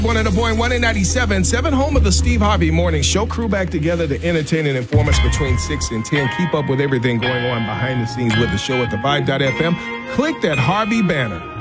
One at a point, 197.7, home of the Steve Harvey Morning Show. Crew back together to entertain and inform us between 6 and 10. Keep up with everything going on behind the scenes with the show at the Vibe.fm. Click that Harvey banner.